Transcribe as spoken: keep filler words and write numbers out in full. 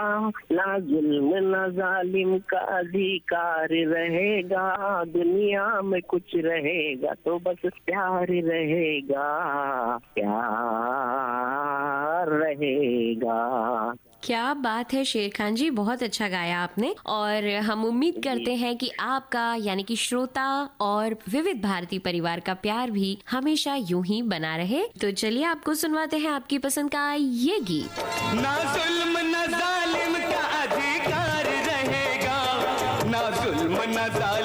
ना जुल्म ना जालिम का अधिकार रहेगा, दुनिया में कुछ रहेगा तो बस प्यार रहेगा, प्यार रहेगा। क्या बात है शेर खान जी, बहुत अच्छा गाया आपने। और हम उम्मीद करते हैं कि आपका यानी कि श्रोता और विविध भारती परिवार का प्यार भी हमेशा यूं ही बना रहे। तो चलिए आपको सुनवाते हैं आपकी पसंद का ये गीत। ना जुल्म ना जालिम का अधिकार रहेगा, ना जुल्म ना जालिम